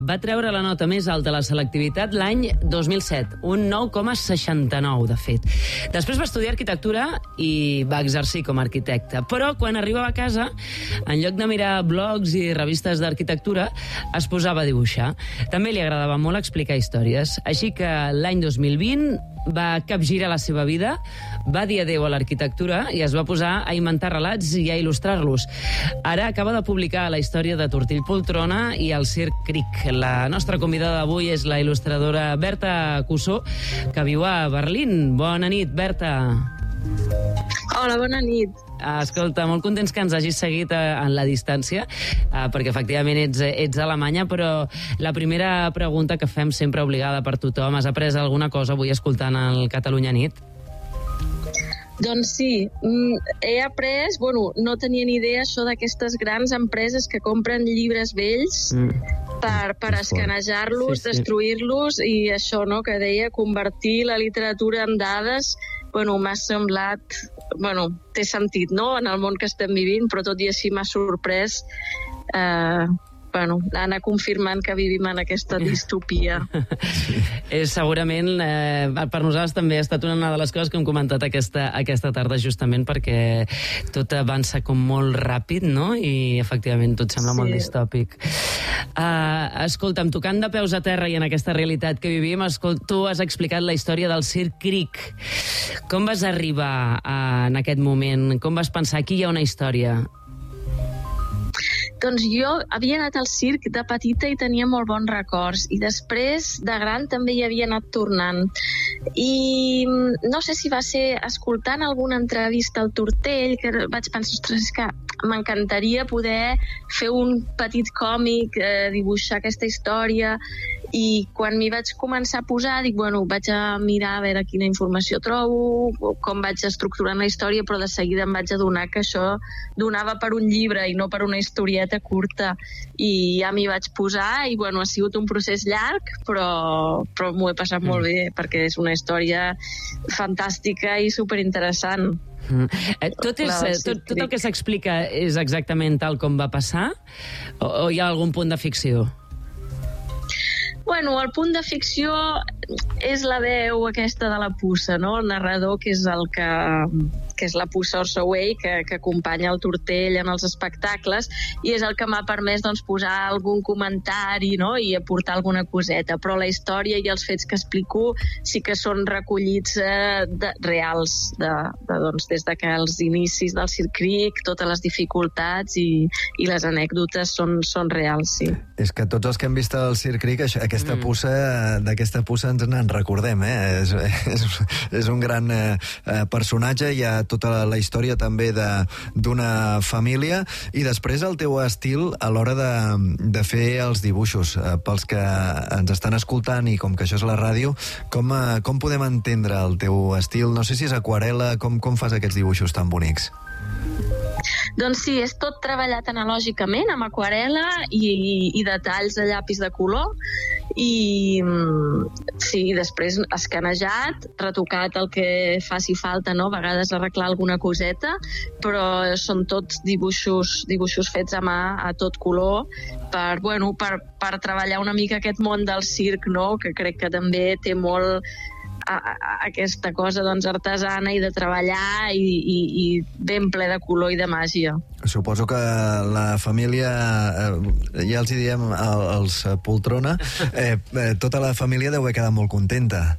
Va treure la nota més alta a la selectivitat l'any 2007, un 9,69, de fet. Després va estudiar arquitectura i va exercir com a arquitecte. Però quan arribava a casa, en lloc de mirar blogs i revistes d'arquitectura, es posava a dibuixar. També li agradava molt explicar històries. Així que l'any 2020 va capgirar la seva vida, va dir adéu a l'arquitectura i es va posar a inventar relats i a il·lustrar-los. Ara acaba de publicar la història de Tortell Poltrona i el Circ Cric. La nostra convidada d'avui és la il·lustradora Berta Cussó, que viu a Berlín. Bona nit, Berta. Hola, bona nit. Escolta, molt contents que ens hagis seguit en la distància, perquè efectivament ets a Alemanya, però la primera pregunta que fem sempre obligada per tothom, has après alguna cosa avui escoltant el Catalunya Nit? Doncs sí, he après, no tenia ni idea això d'aquestes grans empreses que compren llibres vells per escanejar-los, destruir-los, i això, no?, que deia convertir la literatura en dades. M'ha semblat... té sentit, no?, en el món que estem vivint, però tot i així m'ha sorprès anar confirmant que vivim en aquesta distopia. Segurament, per nosaltres també ha estat una de les coses que hem comentat aquesta tarda, justament perquè tot avança com molt ràpid, no?, i efectivament tot sembla molt distòpic. Escolta'm, tocant de peus a terra i en aquesta realitat que vivim, tu has explicat la història del Circ Cric. Com vas arribar en aquest moment? Com vas pensar, aquí hi ha una història? Doncs jo havia anat al circ de petita i tenia molt bons records, i després de gran també hi havia anat tornant. I no sé si va ser escoltant alguna entrevista al Tortell que vaig pensar, ostres, és que m'encantaria poder fer un petit còmic, dibuixar aquesta història, i quan m'hi vaig començar a posar dic, vaig a mirar a veure quina informació trobo, com vaig estructurant la història, però de seguida em vaig adonar que això donava per un llibre i no per una historieta curta, i ja m'hi vaig posar i ha sigut un procés llarg, però m'ho he passat molt bé perquè és una història fantàstica i superinteressant. Tot el que s'explica és exactament tal com va passar o hi ha algun punt de ficció? El punt de ficció és la veu aquesta de la puça, no? El narrador, que és la puça Orsoway, que acompanya el Tortell en els espectacles, i és el que m'ha permès posar algun comentari, no?, i aportar alguna coseta. Però la història i els fets que explico sí que són recollits reals, des de que els inicis del Circ Cric, totes les dificultats i les anècdotes són reals, sí. És que tots els que hem vist el Circ Cric, d'aquesta puça ens en recordem, és un gran personatge. Hi ha tota la història també d'una família, i després el teu estil a l'hora de fer els dibuixos. Pels que ens estan escoltant, i com que això és la ràdio, com podem entendre el teu estil? No sé si és aquarel·la, com fas aquests dibuixos tan bonics? Doncs sí, és tot treballat analògicament, amb aquarel·la i detalls de llapis de color, i sí, després escanejat, retocat el que faci falta, no? A vegades arreglar alguna coseta, però són tots dibuixos fets a mà, a tot color, per treballar una mica aquest món del circ, no?, que crec que també té molt aquesta cosa artesana i de treballar i ben ple de color i de màgia. Suposo que la família, ja els hi diem els Poltrona, tota la família deu haver quedat molt contenta.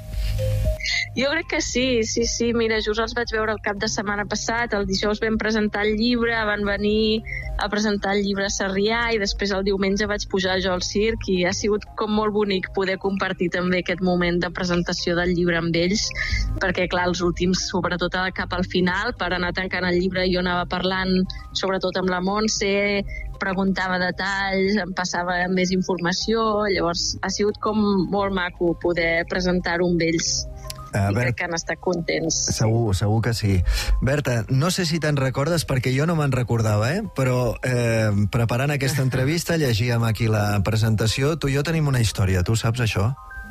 Jo crec que sí. Mira, just els vaig veure el cap de setmana passat, el dijous vam presentar el llibre, van venir a presentar el llibre a Sarrià, i després el diumenge vaig pujar jo al circ, i ha sigut com molt bonic poder compartir també aquest moment de presentació del llibre amb ells, perquè clar, els últims, sobretot cap al final, per anar tancant el llibre, jo anava parlant sobretot amb la Montse, preguntava detalls, em passava més informació, llavors ha sigut com molt maco poder presentar-ho amb ells. I crec que han estat contents. Segur que sí. Berta, no sé si te'n recordes, perquè jo no me'n recordava, però preparant aquesta entrevista llegíem aquí la presentació. Tu i jo tenim una història, tu saps això?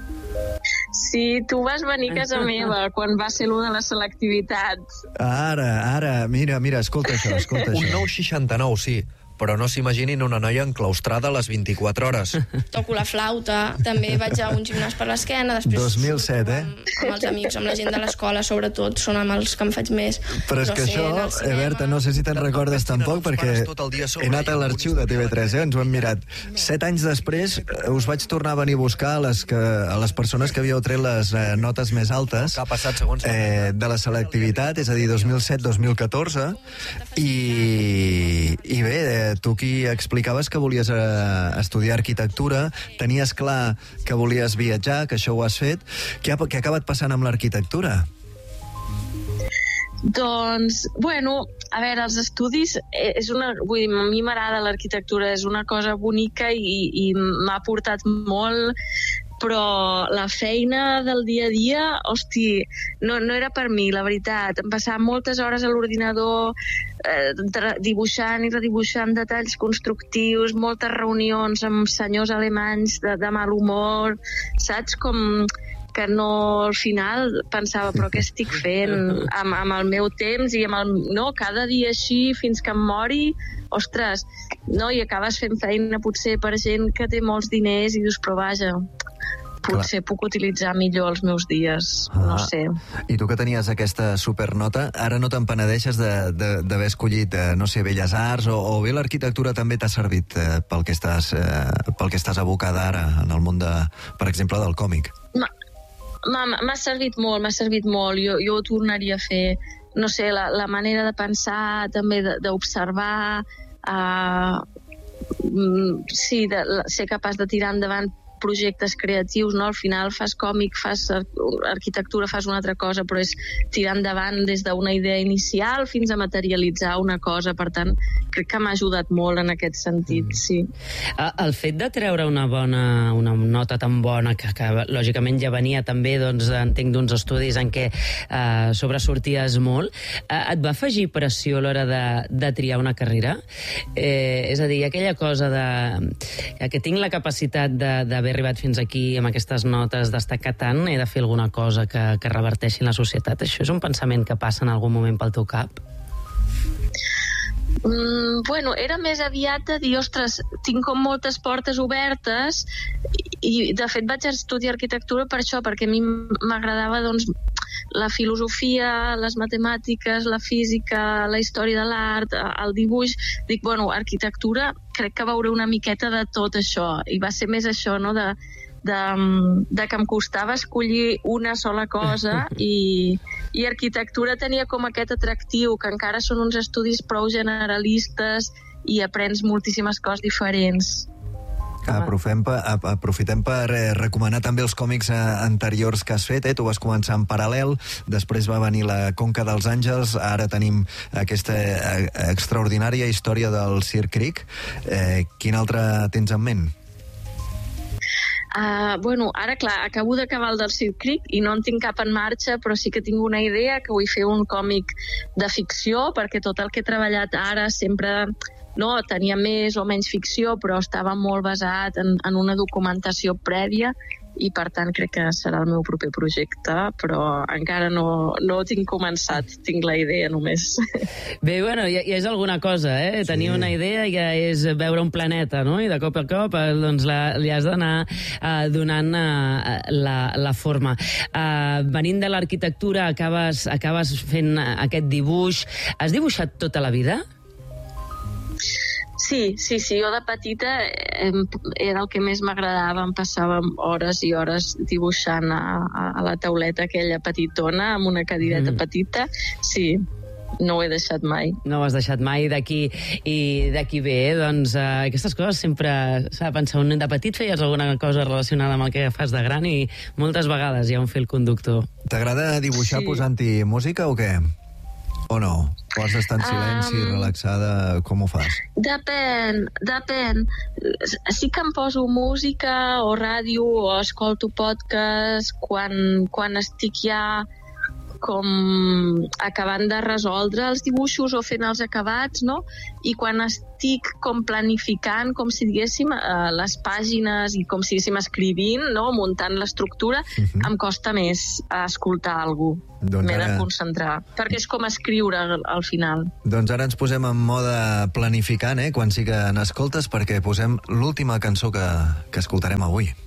Sí, tu vas venir a casa meva quan va ser lo de la selectivitat. Ara, mira, escolta això. Un 9,69, sí. però no s'imaginin una noia enclaustrada a les 24 hores. Toco la flauta, també vaig a un gimnàs per l'esquena, després 2007, amb els amics, amb la gent de l'escola, sobretot, són amb els que em faig més. Però és que això, Berta, no sé si te'n recordes tampoc, perquè he anat a l'arxiu de TV3, ens ho hem mirat. 7 anys després us vaig tornar a venir a buscar a les persones que havíeu tret les notes més altes de la selectivitat, és a dir, 2007-2014, i bé, tu qui explicaves que volies estudiar arquitectura, tenies clar que volies viatjar, que això ho has fet. Què ha acabat passant amb l'arquitectura? Doncs, bueno, a veure, els estudis vull dir, a mi m'agrada l'arquitectura, és una cosa bonica i m'ha aportat molt, però la feina del dia a dia, hosti, no era per mi, la veritat. Em passava moltes hores a l'ordinador dibuixant i redibuixant detalls constructius, moltes reunions amb senyors alemanys de mal humor, saps? Com que no, al final pensava, però què estic fent amb el meu temps i cada dia així fins que em mori, ostres, no, i acabes fent feina potser per gent que té molts diners i dius, però vaja, potser puc utilitzar millor els meus dies, no sé. I tu que tenies aquesta supernota, ara no te'n penedeixes d'haver escollit, no sé, Belles Arts o bé l'arquitectura també t'ha servit pel que estàs abocada ara en el món, per exemple, del còmic? M'ha servit molt. Jo ho tornaria a fer. No sé, la manera de pensar, també d'observar, ser capaç de tirar endavant projectes creatius, no? Al final fas còmic, fas arquitectura, fas una altra cosa, però és tirar endavant des d'una idea inicial fins a materialitzar una cosa. Per tant, crec que m'ha ajudat molt en aquest sentit, sí. El fet de treure una nota tan bona, que lògicament ja venia també, doncs, entenc, d'uns estudis en què sobresorties molt, et va afegir pressió a l'hora de triar una carrera? És a dir, aquella cosa que tinc la capacitat d'haver arribat fins aquí amb aquestes notes, destacar tant, he de fer alguna cosa que reverteixi en la societat. Això és un pensament que passa en algun moment pel teu cap? Bueno, era més aviat de dir, ostres, tinc com moltes portes obertes i de fet vaig estudiar arquitectura per això, perquè a mi m'agradava, doncs, la filosofia, les matemàtiques, la física, la història de l'art, el dibuix. Dic, bueno, arquitectura crec que veuré una miqueta de tot això, i va ser més això, no?, de que em costava escollir una sola cosa i arquitectura tenia com aquest atractiu, que encara són uns estudis prou generalistes i aprens moltíssimes coses diferents. Aprofitem per recomanar també els còmics anteriors que has fet. Tu vas començar en Paral·lel, després va venir La Conca dels Àngels, ara tenim aquesta extraordinària història del Sir Creek. Quin altre tens en ment? Bueno, ara, clar, acabo d'acabar el del Sir Creek i no en tinc cap en marxa, però sí que tinc una idea, que vull fer un còmic de ficció, perquè tot el que he treballat ara sempre tenia més o menys ficció, però estava molt basat en una documentació prèvia, i per tant crec que serà el meu proper projecte, però encara no ho tinc començat, tinc la idea només. Bé, bueno, ja és alguna cosa, Tenir una idea ja és veure un planeta, no? I de cop a cop doncs li has d'anar donant la forma. Venint de l'arquitectura, acabes fent aquest dibuix. Has dibuixat tota la vida? Sí, jo de petita era el que més m'agradava, em passava hores i hores dibuixant a la tauleta aquella petitona, amb una cadireta petita, sí, no ho he deixat mai. No ho has deixat mai, d'aquí ve, doncs aquestes coses sempre s'ha de pensar. De petit feies alguna cosa relacionada amb el que fas de gran i moltes vegades hi ha un fil conductor. T'agrada dibuixar posant-hi música o què? O no? O has d'estar en silenci, relaxada? Com ho fas? Depèn. Sí que em poso música o ràdio o escolto podcast quan estic ja com acabant de resoldre els dibuixos o fent els acabats, no? I quan estic com planificant, com si diguéssim, les pàgines i com si diguéssim escrivint, no? Muntant l'estructura, em costa més escoltar algú. Doncs M'he de ara... concentrar, perquè és com escriure al final. Doncs ara ens posem en mode planificant, quan sí que n'escoltes, perquè posem l'última cançó que escoltarem avui.